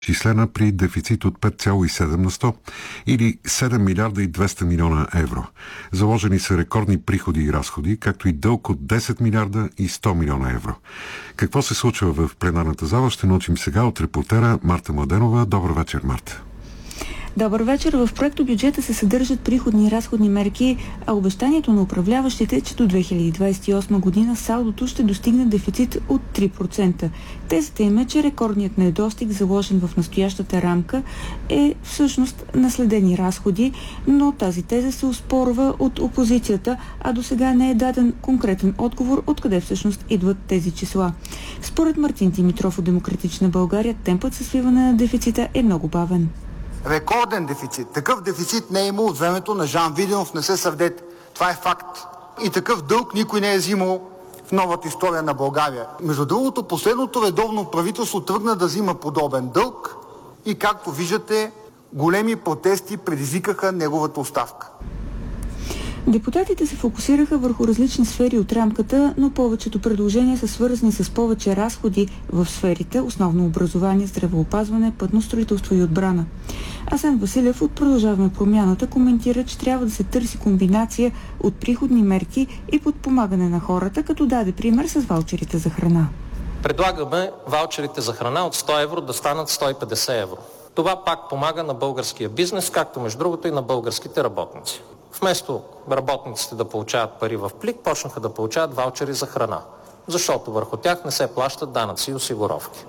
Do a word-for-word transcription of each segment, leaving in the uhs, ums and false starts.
числена при дефицит от пет цяло и седем на сто или седем милиарда и двеста милиона евро. Заложени са рекордни приходи и разходи, както и дълг от десет милиарда и сто милиона евро. Какво се случва в пленарната зала, ще научим сега от репортера Марта Младенова. Добър вечер, Марта. Добър вечер. В проекто бюджета се съдържат приходни и разходни мерки, а обещанието на управляващите е, че до две хиляди двадесет и осма година салдото ще достигне дефицит от три процента. Тезата им е, че рекордният недостиг, заложен в настоящата рамка, е всъщност наследени разходи, но тази теза се оспорва от опозицията, а до сега не е даден конкретен отговор откъде всъщност идват тези числа. Според Мартин Димитров от Демократична България, темпът със свиване на дефицита е много бавен. Рекорден дефицит. Такъв дефицит не е имал от времето на Жан Виденов, не се сърдете. Това е факт. И такъв дълг никой не е взимал в новата история на България. Между другото, последното редовно правителство тръгна да взима подобен дълг и, както виждате, големи протести предизвикаха неговата оставка. Депутатите се фокусираха върху различни сфери от рамката, но повечето предложения са свързани с повече разходи в сферите, основно образование, здравеопазване, пътно строителство и отбрана. Асен Василев от Продължаваме промяната коментира, че трябва да се търси комбинация от приходни мерки и подпомагане на хората, като даде пример с ваучерите за храна. Предлагаме ваучерите за храна от сто евро да станат сто и петдесет евро. Това пак помага на българския бизнес, както между другото и на българските работници. Вместо работниците да получават пари в плик, почнаха да получават ваучери за храна, защото върху тях не се плащат данъци и осигуровки.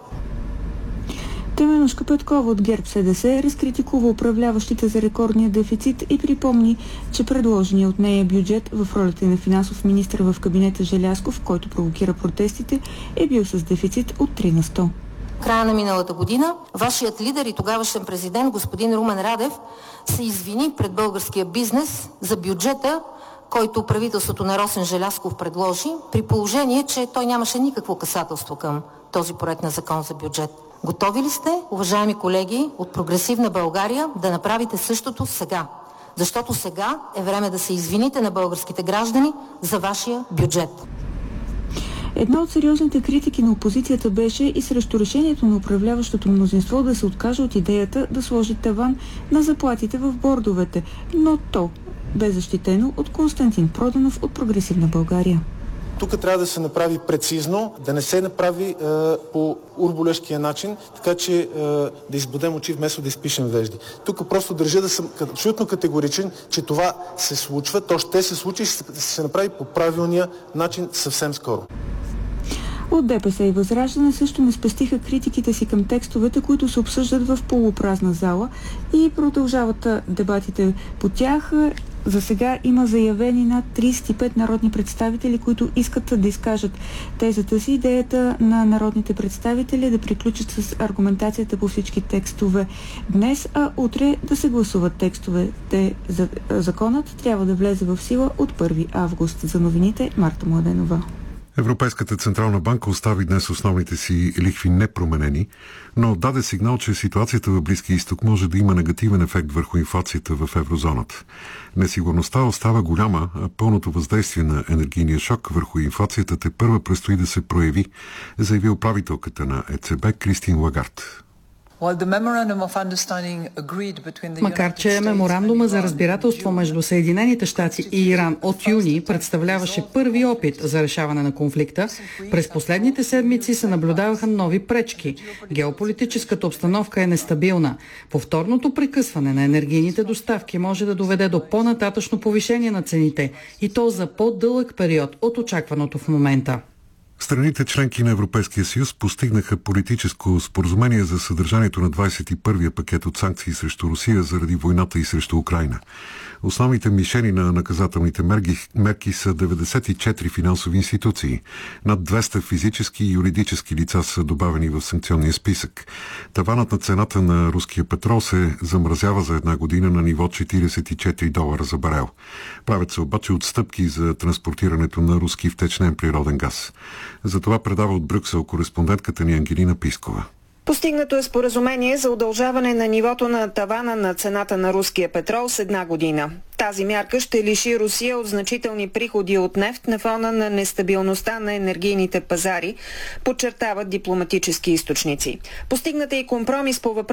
Теменужка Петкова от ГЕРБ СДС разкритикува управляващите за рекордния дефицит и припомни, че предложения от нея бюджет в ролята на финансов министър в кабинета Желязков, който провокира протестите, е бил с дефицит от три на сто. В края на миналата година вашият лидер и тогавашен президент господин Румен Радев се извини пред българския бизнес за бюджета, който правителството на Росен Желязков предложи, при положение, че той нямаше никакво касателство към този проект на закон за бюджет. Готови ли сте, уважаеми колеги от Прогресивна България, да направите същото сега? Защото сега е време да се извините на българските граждани за вашия бюджет. Една от сериозните критики на опозицията беше и срещу решението на управляващото мнозинство да се откаже от идеята да сложи таван на заплатите в бордовете, но то бе защитено от Константин Проданов от Прогресивна България. Тук трябва да се направи прецизно, да не се направи е, по урболешкия начин, така че е, да избудем очи вместо да изпишем вежди. Тук просто държа да съм абсолютно категоричен, че това се случва, то ще се случи и ще се направи по правилния начин съвсем скоро. От ДПС и Възраждане също не спестиха критиките си към текстовете, които се обсъждат в полупразна зала и продължават дебатите по тях. За сега има заявени над тридесет и пет народни представители, които искат да изкажат тезата си. Идеята на народните представители е да приключат с аргументацията по всички текстове днес, а утре да се гласуват текстовете. Законът трябва да влезе в сила от първи август. За новините Марта Младенова. Европейската централна банка остави днес основните си лихви непроменени, но даде сигнал, че ситуацията в Близкия изток може да има негативен ефект върху инфлацията в еврозоната. Несигурността остава голяма, а пълното въздействие на енергийния шок върху инфлацията тепърва предстои да се прояви, заяви управителката на ЕЦБ Кристин Лагард. Макар че меморандума за разбирателство между Съединените щати и Иран от юни представляваше първи опит за решаване на конфликта, през последните седмици се наблюдаваха нови пречки. Геополитическата обстановка е нестабилна. Повторното прекъсване на енергийните доставки може да доведе до по-нататъчно повишение на цените и то за по-дълъг период от очакваното в момента. Страните членки на Европейския съюз постигнаха политическо споразумение за съдържанието на двадесет и първия пакет от санкции срещу Русия заради войната и срещу Украйна. Основните мишени на наказателните мерки, мерки са деветдесет и четири финансови институции. Над двеста физически и юридически лица са добавени в санкционния списък. Таванът на цената на руския петрол се замразява за една година на ниво четиридесет и четири долара за барел. Правят се обаче отстъпки за транспортирането на руски втечнен природен газ. За това предава от Брюксел кореспондентката ни Ангелина Пискова. Постигнато е споразумение за удължаване на нивото на тавана на цената на руския петрол с една година. Тази мярка ще лиши Русия от значителни приходи от нефт на фона на нестабилността на енергийните пазари, подчертават дипломатически източници. Постигната и компромис по въпроса